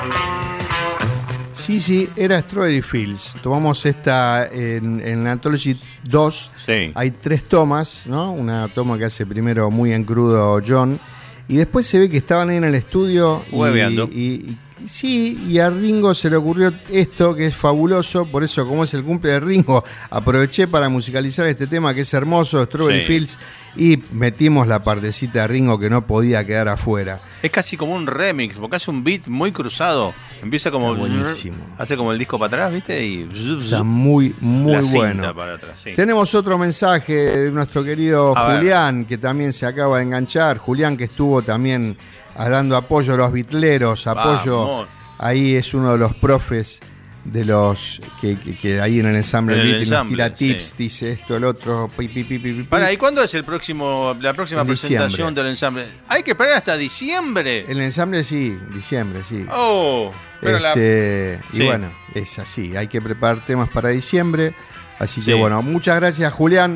Sí, era Strawberry Fields. Tomamos esta en la Anthology 2. Sí. Hay 3 tomas, ¿no? Una toma que hace primero muy en crudo John. Y después se ve que estaban ahí en el estudio. Hueveando. Y a Ringo se le ocurrió esto, que es fabuloso. Por eso, como es el cumple de Ringo, aproveché para musicalizar este tema que es hermoso, Strawberry Fields. Y metimos la partecita de Ringo que no podía quedar afuera. Es casi como un remix, porque hace un beat muy cruzado. Empieza como... buenísimo. Hace como el disco para atrás, ¿viste? Y está muy bueno. Para atrás, sí. Tenemos otro mensaje de nuestro querido Julián, que también se acaba de enganchar. Julián, que estuvo también dando apoyo a los bitleros, Vamos. Ahí es uno de los profes de los que ahí en el ensamble nos tira tips, dice esto, el otro, Para, ¿y cuándo es la próxima presentación del ensamble? ¿Hay que esperar hasta diciembre? El ensamble sí, diciembre, sí. Oh, pero y bueno, es así, hay que preparar temas para diciembre, así que bueno, muchas gracias, Julián.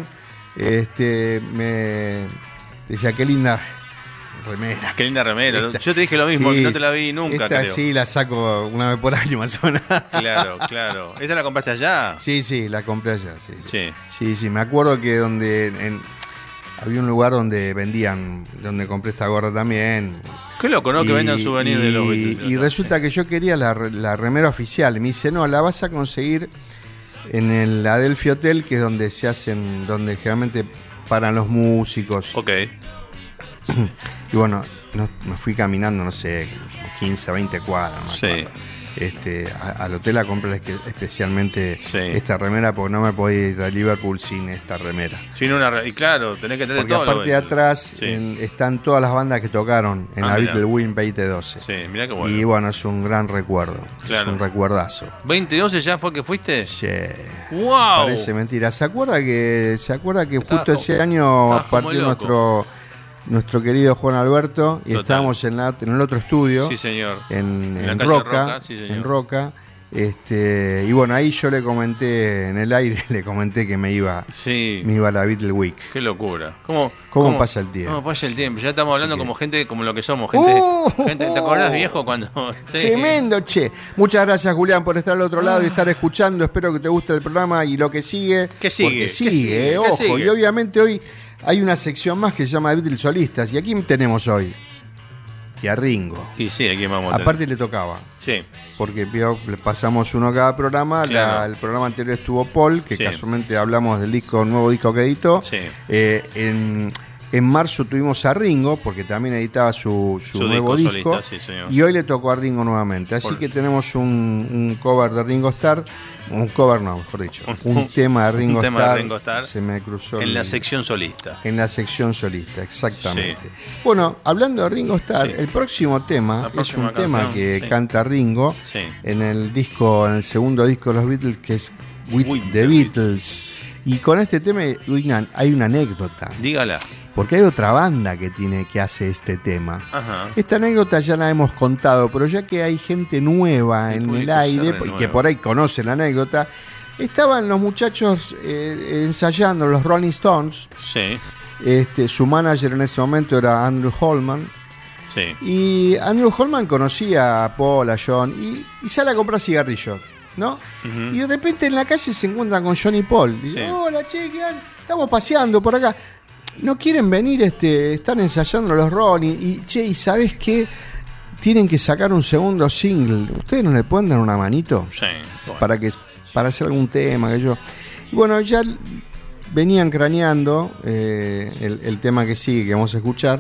Me decía, qué linda remera. Qué linda remera. Yo te dije lo mismo, no te la vi nunca, esta creo. Sí, la saco una vez por año más o menos. Claro. ¿Esa la compraste allá? Sí, la compré allá. Sí, me acuerdo que había un lugar donde vendían, donde compré esta gorra también. Qué loco, ¿no? Que vendan souvenirs de los Beatles. Y resulta que yo quería la remera oficial. Me dice, no, la vas a conseguir en el Adelphi Hotel, que es donde donde generalmente paran los músicos. Ok. Y bueno, me fui caminando, no sé, 15, 20 cuadras. Al hotel a comprar especialmente esta remera, porque no me podía ir a Liverpool sin esta remera. Y claro, tenés que tener porque todo. Porque aparte de atrás están todas las bandas que tocaron en la Beatles Win 2012. Sí, mirá qué bueno. Y bueno, es un gran recuerdo. Claro. Es un recuerdazo. ¿2012 ya fue que fuiste? Sí. ¡Wow! Parece mentira. ¿Se acuerda que justo ese año partió nuestro querido Juan Alberto y estábamos en el otro estudio? Sí, señor. En Roca. En Roca. Y bueno, ahí yo le comenté en el aire, que me iba a la Beatle Week. Qué locura. ¿Cómo pasa el tiempo? ¿Cómo pasa el tiempo? Ya estamos hablando como gente, como lo que somos, gente, ¿te acordás, viejo? Cuando tremendo, che. Muchas gracias, Julián, por estar al otro lado y estar escuchando. Espero que te guste el programa y lo que sigue. ¿Qué sigue? Porque sigue, ojo. ¿Qué sigue? Y obviamente hoy hay una sección más que se llama Beatles Solistas. ¿Y a quién tenemos hoy? Y a Ringo. Y sí, aquí vamos a aparte le tocaba. Sí. Porque le pasamos uno a cada programa. Claro. El programa anterior estuvo Paul, que casualmente hablamos del nuevo disco que editó. Sí. En marzo tuvimos a Ringo, porque también editaba su nuevo disco. Solista, y hoy le tocó a Ringo nuevamente. Así que tenemos un cover de Ringo Starr. Un cover, no, mejor dicho. Un tema de Ringo Starr. Se me cruzó. En la sección solista. En la sección solista, exactamente. Sí. Bueno, hablando de Ringo Starr, el próximo tema es un tema que canta Ringo en el segundo disco de los Beatles, que es With the Beatles. Y con este tema hay una anécdota. Dígala. Porque hay otra banda que hace este tema. Ajá. Esta anécdota ya la hemos contado, pero ya que hay gente nueva en el aire y que por ahí conoce la anécdota, estaban los muchachos ensayando, los Rolling Stones. Sí. Su manager en ese momento era Andrew Holman. Sí. Y Andrew Holman conocía a Paul, a John, y sale a comprar cigarrillos, ¿no? Uh-huh. Y de repente en la calle se encuentran con John y Paul. Dicen, hola, che, estamos paseando por acá. ¿No quieren venir? Están ensayando los Rolling. Y ¿sabes qué? Tienen que sacar un segundo single. ¿Ustedes no le pueden dar una manito? Sí. Bueno. Para hacer algún tema que yo. Y bueno, ya venían craneando el tema que sigue, que vamos a escuchar.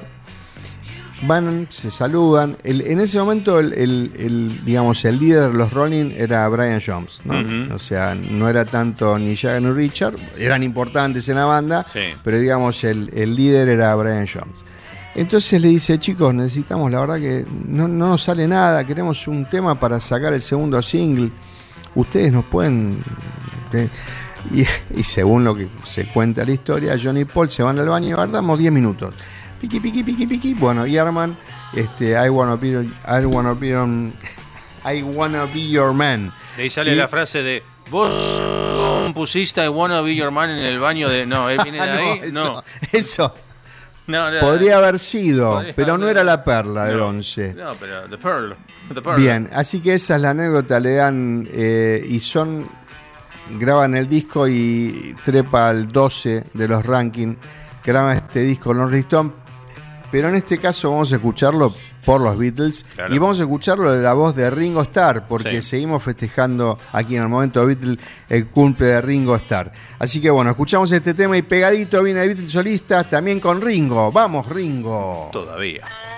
Van, se saludan. En ese momento, digamos, el líder de los Rolling era Brian Jones, ¿no? Uh-huh. O sea, no era tanto ni Jagger ni Richard, eran importantes en la banda, pero digamos, el líder era Brian Jones. Entonces le dice, chicos, necesitamos, la verdad que no nos sale nada, queremos un tema para sacar el segundo single. Ustedes nos pueden... Y según lo que se cuenta la historia, John y Paul se van al baño y guardamos 10 minutos. Piqui. Bueno, y arman I wanna be your man. De ahí sale la frase de vos pusiste I wanna be your man en el baño de... No, viene de ahí. Eso. Podría haber sido, pero no era la perla del 11. No, pero The Pearl. Bien, así que esa es la anécdota, le dan graban el disco y trepa al 12 de los rankings, graba este disco los Rolling Stones, pero en este caso vamos a escucharlo por los Beatles, y vamos a escucharlo de la voz de Ringo Starr, porque seguimos festejando aquí en el momento Beatles el cumple de Ringo Starr. Así que bueno, escuchamos este tema y pegadito viene de Beatles solistas también con Ringo. ¡Vamos, Ringo! Todavía.